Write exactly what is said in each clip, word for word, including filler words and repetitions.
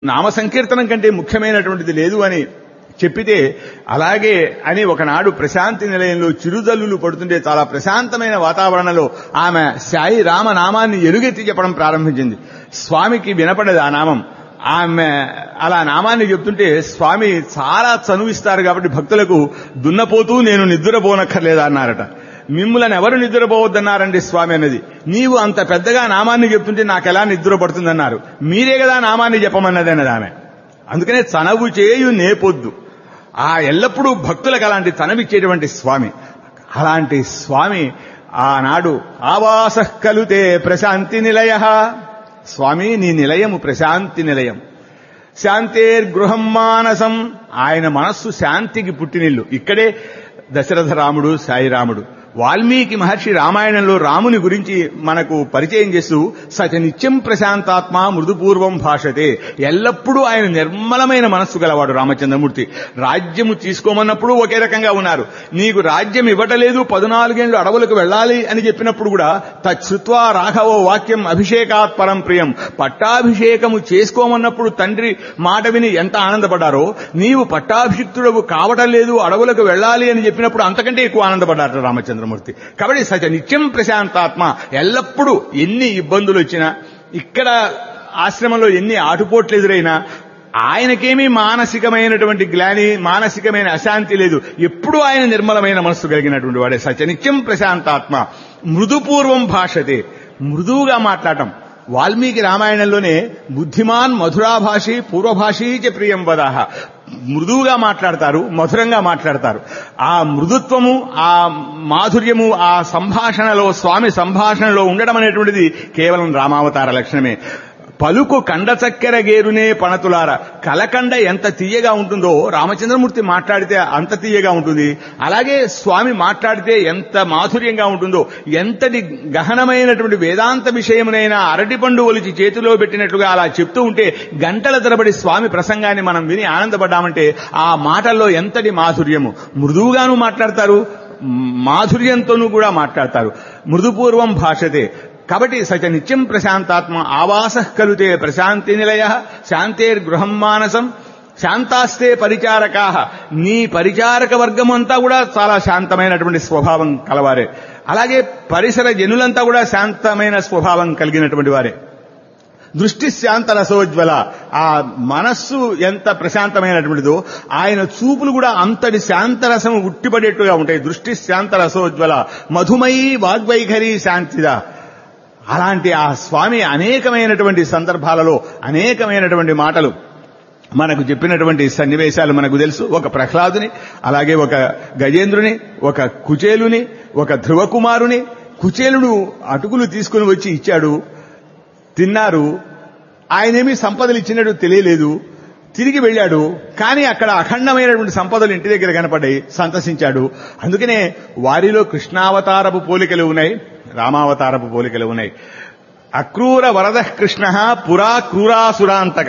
నామ సంకీర్తనం కంటే ముఖ్యమైనటువంటిది లేదు అని చెప్పితే అలాగే అని ఒకనాడు ప్రశాంతి నిలయంలో చిరుజల్లులు పడుతుంటే చాలా ప్రశాంతమైన వాతావరణంలో ఆమె సాయి రామ నామాన్ని ఎలుగెత్తి చెప్పడం ప్రారంభించింది. స్వామికి వినపడదు ఆ నామం. ఆమె అలా నామాన్ని చెప్తుంటే స్వామి చాలా చనువిస్తారు కాబట్టి భక్తులకు దున్నపోతూ నేను నిద్రపోనక్కర్లేదా అన్నారట. మిమ్ములను ఎవరు నిద్రపోవద్దన్నారండి స్వామి అన్నది. నీవు అంత పెద్దగా నామాన్ని చెప్తుంటే నాకెలా నిద్ర పడుతుందన్నారు. మీరే కదా నామాన్ని చెప్పమన్నది అన్నది ఆమె. అందుకనే చనవు చేయు నేపొద్దు. ఆ ఎల్లప్పుడూ భక్తులకు అలాంటి చనవిచ్చేటువంటి స్వామి. అలాంటి స్వామి ఆనాడు ఆవాసః కలుతే ప్రశాంతి నిలయ. స్వామి నీ నిలయము ప్రశాంతి నిలయం. శాంతేర్గృహం మానసం. ఆయన మనస్సు శాంతికి పుట్టినిల్లు. ఇక్కడే దశరథ రాముడు సాయిరాముడు. వాల్మీకి మహర్షి రామాయణంలో రాముని గురించి మనకు పరిచయం చేస్తూ సచ నిత్యం ప్రశాంతాత్మ మృదుపూర్వం భాషతే. ఎల్లప్పుడూ ఆయన నిర్మలమైన మనస్సు గలవాడు రామచంద్రమూర్తి. రాజ్యము తీసుకోమన్నప్పుడు ఒకే రకంగా ఉన్నారు. నీకు రాజ్యం ఇవ్వటలేదు, పద్నాలుగేళ్లు అడవులకు వెళ్ళాలి అని చెప్పినప్పుడు కూడా తచ్చుత్వా రాఘవో వాక్యం అభిషేకాత్ పరం ప్రియం. పట్టాభిషేకము చేసుకోమన్నప్పుడు తండ్రి మాట విని ఎంత ఆనందపడ్డారో, నీవు పట్టాభిషిక్తుడవు కావటం లేదు, అడవులకు వెళ్ళాలి అని చెప్పినప్పుడు అంతకంటే ఎక్కువ ఆనందపడ్డారు రామచంద్ర మూర్తి. కాబట్టి సచ నిత్యం ప్రశాంతాత్మ. ఎల్లప్పుడూ ఎన్ని ఇబ్బందులు వచ్చినా, ఇక్కడ ఆశ్రమంలో ఎన్ని ఆటుపోట్లు ఎదురైనా ఆయనకేమీ మానసికమైనటువంటి గ్లాని, మానసికమైన అశాంతి లేదు. ఎప్పుడూ ఆయన నిర్మలమైన మనస్సు కలిగినటువంటి వాడే. సచ నిత్యం ప్రశాంతాత్మ మృదుపూర్వం భాషతే. మృదువుగా మాట్లాడటం. వాల్మీకి రామాయణంలోనే బుద్ధిమాన్ మధురాభాషి పూర్వభాషీ చ ప్రియం వదాహ. మృదువుగా మాట్లాడతారు, మధురంగా మాట్లాడతారు. ఆ మృదుత్వము, ఆ మాధుర్యము ఆ సంభాషణలో, స్వామి సంభాషణలో ఉండడం అనేటువంటిది కేవలం రామావతార లక్షణమే. పలుకు కండ చక్కెర గేరునే పణతులార. కలకండ ఎంత తీయగా ఉంటుందో రామచంద్రమూర్తి మాట్లాడితే అంత తీయగా ఉంటుంది. అలాగే స్వామి మాట్లాడితే ఎంత మాధుర్యంగా ఉంటుందో, ఎంతటి గహనమైనటువంటి వేదాంత విషయమునైనా అరటిపండు ఒలిచి చేతిలో పెట్టినట్లుగా అలా చెప్తూ ఉంటే గంటల తరబడి స్వామి ప్రసంగాన్ని మనం విని ఆనందపడ్డామంటే ఆ మాటల్లో ఎంతటి మాధుర్యము. మృదువుగాను మాట్లాడతారు, మాధుర్యంతోనూ కూడా మాట్లాడతారు. మృదుపూర్వం భాషతే. కాబట్టి సచ నిత్యం ప్రశాంతాత్మ ఆవాసః కలుతే ప్రశాంతి నిలయ. శాంతేర్గృహం మానసం. శాంతాస్తే పరిచారకా. నీ పరిచారక వర్గం అంతా కూడా చాలా శాంతమైనటువంటి స్వభావం కలవారే. అలాగే పరిసర జనులంతా కూడా శాంతమైన స్వభావం కలిగినటువంటి వారే. దృష్టి శాంత రసోజ్వల. ఆ మనస్సు ఎంత ప్రశాంతమైనటువంటిదో ఆయన చూపులు కూడా అంతటి శాంతరసము ఉట్టిపడేట్టుగా ఉంటాయి. దృష్టి శాంత రసోజ్వల మధుమయీ వాగ్వైఖరి శాంతిద. అలాంటి ఆ స్వామి అనేకమైనటువంటి సందర్భాలలో అనేకమైనటువంటి మాటలు మనకు చెప్పినటువంటి సన్నివేశాలు మనకు తెలుసు. ఒక ప్రహ్లాదుని, అలాగే ఒక గజేంద్రుని, ఒక కుచేలుని, ఒక ధ్రువకుమారుని. కుచేలుడు అటుకులు తీసుకుని వచ్చి ఇచ్చాడు, తిన్నారు. ఆయనేమి సంపదలు ఇచ్చినట్టు తెలియలేదు. తిరిగి వెళ్ళాడు. కానీ అక్కడ అఖండమైనటువంటి సంపదలు ఇంటి దగ్గర కనపడ్డాయి. సంతసించాడు. అందుకనే వారిలో కృష్ణావతారపు పోలికలు ఉన్నాయి, రామావతారపు పోలికలు ఉన్నాయి. అక్రూర వరద కృష్ణ పురా క్రూరాసురాంతక.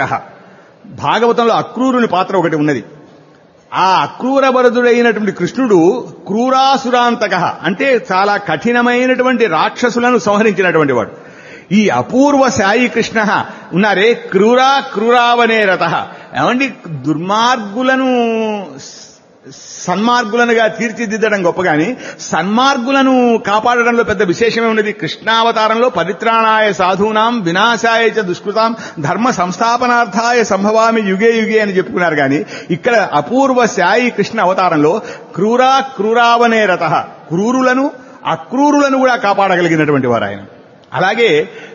భాగవతంలో అక్రూరుని పాత్ర ఒకటి ఉన్నది. ఆ అక్రూర వరదుడైనటువంటి కృష్ణుడు క్రూరాసురాంతక అంటే చాలా కఠినమైనటువంటి రాక్షసులను సంహరించినటువంటి వాడు. ఈ అపూర్వ సాయి కృష్ణ ఉన్నారే క్రూరా క్రూరావనే రత. ఏమండి, దుర్మార్గులను సన్మార్గులనుగా తీర్చిదిద్దడం గొప్ప గాని సన్మార్గులను కాపాడడంలో పెద్ద విశేషమే ఉన్నది. కృష్ణావతారంలో పరిత్రాణాయ సాధూనాం వినాశాయ చ దుష్కృతాం ధర్మ సంస్థాపనార్థాయ సంభవామి యుగే యుగే అని చెప్పుకున్నారు. కానీ ఇక్కడ అపూర్వ సాయి కృష్ణ అవతారంలో క్రూరా క్రూరావనే రత. క్రూరులను అక్రూరులను కూడా కాపాడగలిగినటువంటి వారు ఆయన. అలాగే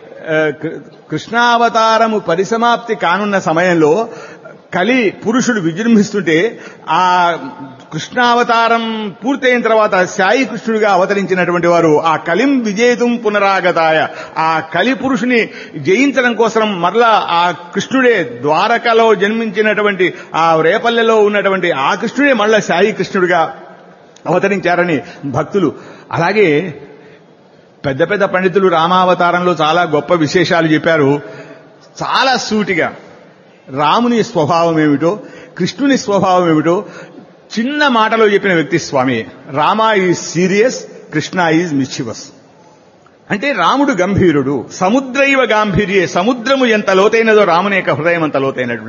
కృష్ణావతారము పరిసమాప్తి కానున్న సమయంలో కలి పురుషుడు విజృంభిస్తుంటే ఆ కృష్ణావతారం పూర్తయిన తర్వాత సాయి కృష్ణుడిగా అవతరించినటువంటి వారు ఆ కలిం విజేతుం పునరాగతాయ. ఆ కలి పురుషుని జయించడం కోసం మరలా ఆ కృష్ణుడే ద్వారకలో జన్మించినటువంటి ఆ రేపల్లెలో ఉన్నటువంటి ఆ కృష్ణుడే మళ్ళా సాయి కృష్ణుడిగా అవతరించారని భక్తులు. అలాగే పెద్ద పెద్ద పండితులు రామావతారంలో చాలా గొప్ప విశేషాలు చెప్పారు. చాలా సూటిగా రాముని స్వభావం ఏమిటో, కృష్ణుని స్వభావం ఏమిటో చిన్న మాటలో చెప్పిన వ్యక్తి స్వామి. Rama is serious, Krishna is mischievous. అంటే రాముడు గంభీరుడు, సముద్రైవ గాంభీర్యే, సముద్రము ఎంత లోతైనదో రాముని యొక్క హృదయం అంత లోతైనటువంటి